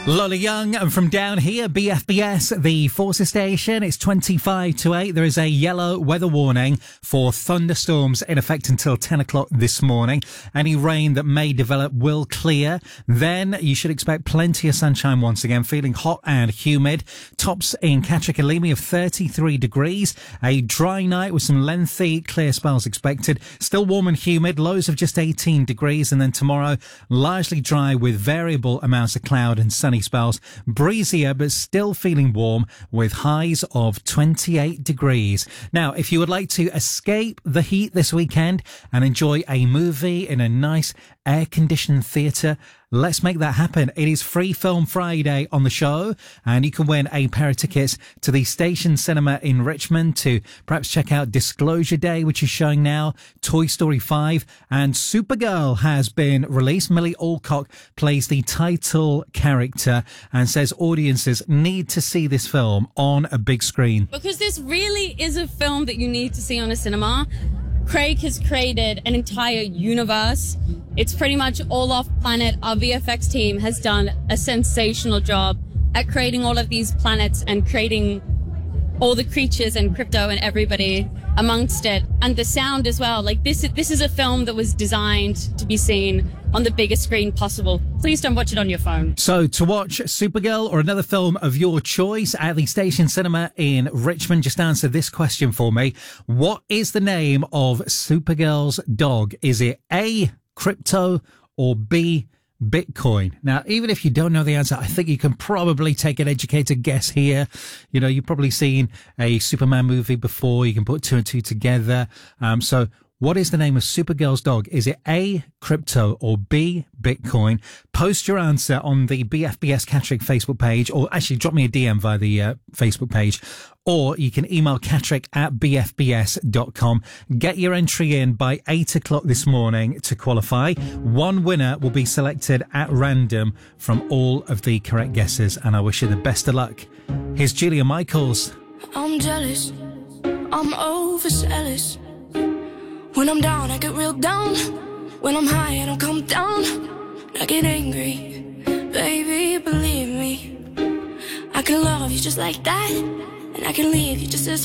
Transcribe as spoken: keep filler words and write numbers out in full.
Lola Young and from down here, B F B S, the Forces station. It's twenty-five to eight. There is a yellow weather warning for thunderstorms in effect until ten o'clock this morning. Any rain that may develop will clear. Then you should expect plenty of sunshine once again, feeling hot and humid. Tops in Catterick and Leamy of thirty-three degrees. A dry night with some lengthy clear spells expected. Still warm and humid, lows of just eighteen degrees. And then tomorrow, largely dry with variable amounts of cloud and sunny spells. Breezier, but still feeling warm with highs of twenty-eight degrees. Now, if you would like to escape the heat this weekend and enjoy a movie in a nice air-conditioned theatre, let's make that happen. It is Free Film Friday on the show, and you can win a pair of tickets to the Station Cinema in Richmond to perhaps check out Disclosure Day, which is showing now, Toy Story five, and Supergirl has been released. Millie Alcock plays the title character and says audiences need to see this film on a big screen. Because this really is a film that you need to see on a cinema. Craig has created an entire universe. It's pretty much all off planet. Our V F X team has done a sensational job at creating all of these planets and creating all the creatures and crypto and everybody amongst it. And the sound as well. Like this, this is a film that was designed to be seen on the biggest screen possible. Please don't watch it on your phone. So to watch Supergirl or another film of your choice at the Station Cinema in Richmond, just answer this question for me. What is the name of Supergirl's dog? Is it A, Crypto, or B, Bitcoin? Now, even if you don't know the answer, I think you can probably take an educated guess here. You know, you've probably seen a Superman movie before. You can put two and two together. Um, so what is the name of Supergirl's dog? Is it A, Crypto, or B, Bitcoin? Post your answer on the B F B S Catterick Facebook page, or actually drop me a D M via the uh, Facebook page, or you can email catterick at b f b s dot com. Get your entry in by eight o'clock this morning to qualify. One winner will be selected at random from all of the correct guesses, and I wish you the best of luck. Here's Julia Michaels. I'm jealous, I'm overzealous. When I'm down, I get real down. When I'm high, I don't come down. I get angry, baby, believe me. I can love you just like that, and I can leave you just as